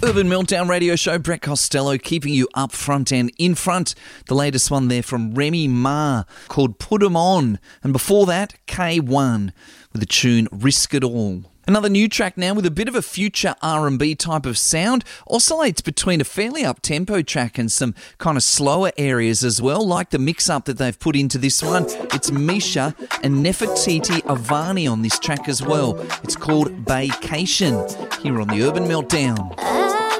Urban Meltdown Radio Show, Brett Costello keeping you up front and in front. The latest one there from Remy Ma called Put 'Em On. And before that, K1 with the tune Risk It All. Another new track now with a bit of a future R&B type of sound. Oscillates between a fairly up-tempo track and some kind of slower areas as well, like the mix-up that they've put into this one. It's Misha and Nefertiti Avani on this track as well. It's called Vacation, here on the Urban Meltdown.